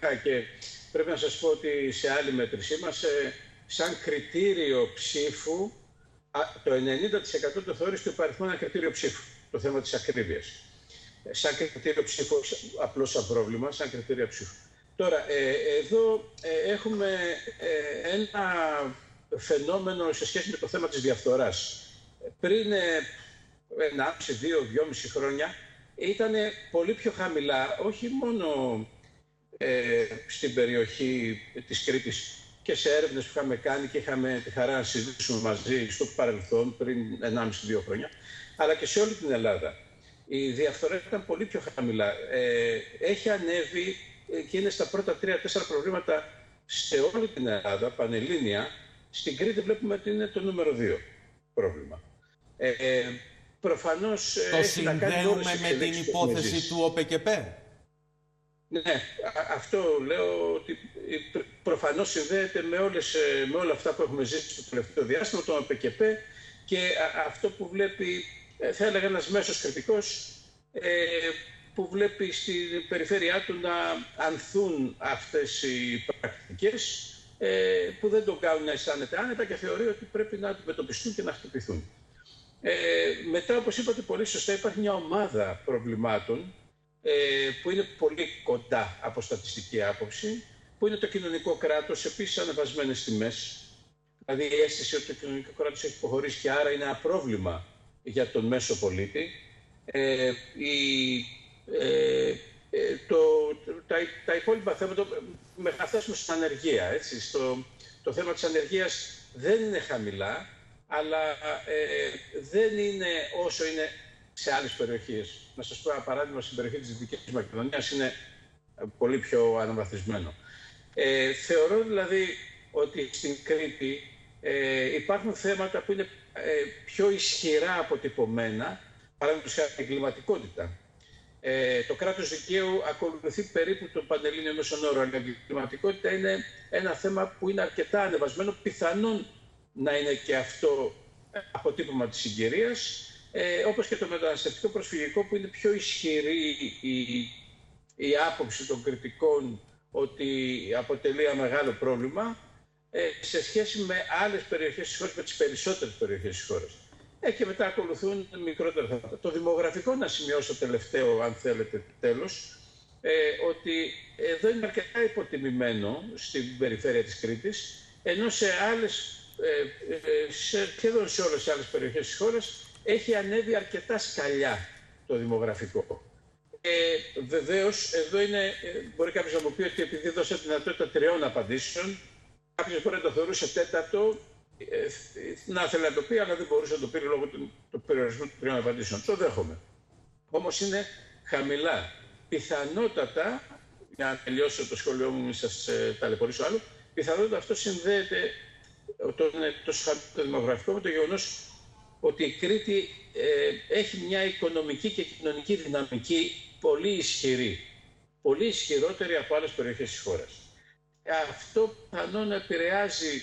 είχα και πρέπει να σας πω ότι σε άλλη μέτρησή μας, σαν κριτήριο ψήφου, το 90% το θεώρησε το υπαριθμό ένα κριτήριο ψήφου, το θέμα της ακρίβειας. Σαν κριτήριο ψήφου, απλώς σαν πρόβλημα, σαν κριτήριο ψήφου. Τώρα, εδώ έχουμε ένα φαινόμενο σε σχέση με το θέμα της διαφθοράς. Πριν 1,5, 2,5 χρόνια ήταν πολύ πιο χαμηλά, όχι μόνο στην περιοχή της Κρήτης και σε έρευνες που είχαμε κάνει και είχαμε τη χαρά να συζητήσουμε μαζί στο παρελθόν πριν 1,5-2 χρόνια, αλλά και σε όλη την Ελλάδα. Η διαφθορά ήταν πολύ πιο χαμηλά. Έχει ανέβει και είναι στα πρώτα 3-4 προβλήματα σε όλη την Ελλάδα, πανελλήνια. Στην Κρήτη βλέπουμε ότι είναι το νούμερο 2 πρόβλημα. Προφανώς το συνδέουμε με την υπόθεση του ΟΠΕΚΕΠΕ. Ναι, αυτό λέω ότι προφανώς συνδέεται με όλα αυτά που έχουμε ζήσει στο τελευταίο διάστημα, το ΟΠΕΚΕΠΕ και αυτό που βλέπει, θα έλεγα, ένας μέσος κριτικός που βλέπει στην περιφέρειά του να ανθούν αυτές οι πρακτικές που δεν τον κάνουν να αισθάνεται άνετα και θεωρεί ότι πρέπει να αντιμετωπιστούν και να χτυπηθούν. Μετά, όπως είπατε πολύ σωστά, υπάρχει μια ομάδα προβλημάτων που είναι πολύ κοντά από στατιστική άποψη, που είναι το κοινωνικό κράτος, επίσης ανεβασμένες τιμές. Δηλαδή η αίσθηση ότι το κοινωνικό κράτος έχει υποχωρήσει και άρα είναι ένα πρόβλημα για τον μέσο πολίτη. Τα υπόλοιπα θέματα, μέχρι να φτάσουμε στην ανεργία. Έτσι, το θέμα της ανεργίας δεν είναι χαμηλά, αλλά δεν είναι όσο είναι σε άλλες περιοχές. Να σας πω ένα παράδειγμα, στην περιοχή της Δυτικής Μακεδονίας είναι πολύ πιο αναβαθμισμένο. Θεωρώ δηλαδή ότι στην Κρήτη υπάρχουν θέματα που είναι πιο ισχυρά αποτυπωμένα, παράδειγμα η εγκληματικότητα. Το κράτος δικαίου ακολουθεί περίπου τον πανελλήνιο μέσον όρο, αλλά η εγκληματικότητα είναι ένα θέμα που είναι αρκετά ανεβασμένο, πιθανόν να είναι και αυτό αποτύπωμα της συγκυρίας, όπως και το μεταναστευτικό προσφυγικό, που είναι πιο ισχυρή η άποψη των κριτικών ότι αποτελεί ένα μεγάλο πρόβλημα σε σχέση με άλλες περιοχές της χώρας, με τις περισσότερες περιοχές της χώρας. Και μετά ακολουθούν μικρότερα θέματα. Το δημογραφικό, να σημειώσω τελευταίο, αν θέλετε, τέλος, ότι εδώ είναι αρκετά υποτιμημένο στην περιφέρεια της Κρήτης, ενώ σε άλλες, σχεδόν σε όλες τις άλλες περιοχές της χώρας έχει ανέβει αρκετά σκαλιά το δημογραφικό. Βεβαίως, εδώ είναι, μπορεί κάποιος να μου πει ότι επειδή δώσε τη δυνατότητα 3 απαντήσεων, κάποιος μπορεί να το θεωρούσε τέταρτο, να ήθελε να το πει, αλλά δεν μπορούσε να το πει λόγω του περιορισμού των 3 απαντήσεων. Το δέχομαι. Όμως είναι χαμηλά. Πιθανότατα, για να τελειώσω το σχόλιο μου, μην σας ταλαιπωρήσω άλλο, πιθανότατα αυτό συνδέεται, όταν είναι τόσο χαμηλό το δημογραφικό, με το γεγονός ότι η Κρήτη έχει μια οικονομική και κοινωνική δυναμική πολύ ισχυρή. Πολύ ισχυρότερη από άλλες περιοχές της χώρας. Αυτό πιθανόν επηρεάζει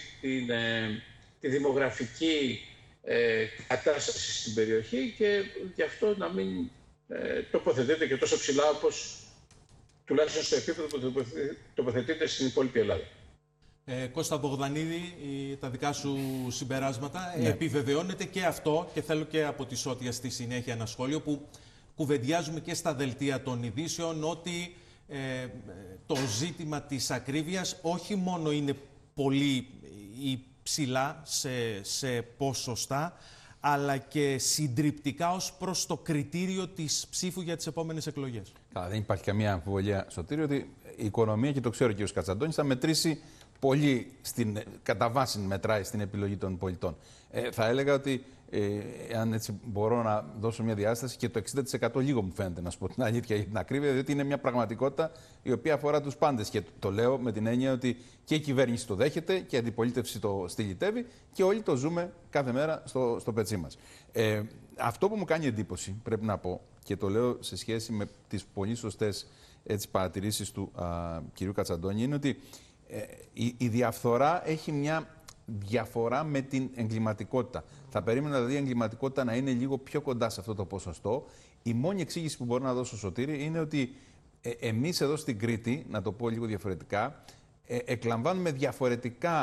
τη δημογραφική κατάσταση στην περιοχή και γι' αυτό να μην τοποθετείται και τόσο ψηλά όπως τουλάχιστον στο επίπεδο που τοποθετείται στην υπόλοιπη Ελλάδα. Κώστα Μπογδανίδη, τα δικά σου συμπεράσματα. Ναι. Επιβεβαιώνεται και αυτό, και θέλω και από τη Σώτια στη συνέχεια ένα σχόλιο που κουβεντιάζουμε και στα δελτία των ειδήσεων, ότι το ζήτημα της ακρίβειας όχι μόνο είναι πολύ υψηλά σε ποσοστά, αλλά και συντριπτικά ως προς το κριτήριο της ψήφου για τις επόμενες εκλογές. Καλά, δεν υπάρχει καμία αμφιβολία, Σωτήριο, ότι η οικονομία, και το ξέρω και ο κ. Κατσαντώνης, θα μετρήσει πολύ, κατά βάση μετράει στην επιλογή των πολιτών. Θα έλεγα ότι, αν έτσι μπορώ να δώσω μια διάσταση, και το 60% λίγο μου φαίνεται, να σου πω την αλήθεια, για την ακρίβεια, διότι είναι μια πραγματικότητα η οποία αφορά τους πάντες. Και το λέω με την έννοια ότι και η κυβέρνηση το δέχεται και η αντιπολίτευση το στυλιτεύει και όλοι το ζούμε κάθε μέρα στο πετσί μας. Αυτό που μου κάνει εντύπωση, πρέπει να πω, και το λέω σε σχέση με τις πολύ σωστές παρατηρήσεις του κυρίου Κατσαντώνη, είναι ότι η διαφθορά έχει μια διαφορά με την εγκληματικότητα. Θα περίμενα δηλαδή η εγκληματικότητα να είναι λίγο πιο κοντά σε αυτό το ποσοστό. Η μόνη εξήγηση που μπορώ να δώσω, Σωτήρη, είναι ότι Εμείς εδώ στην Κρήτη, να το πω λίγο διαφορετικά, εκλαμβάνουμε διαφορετικά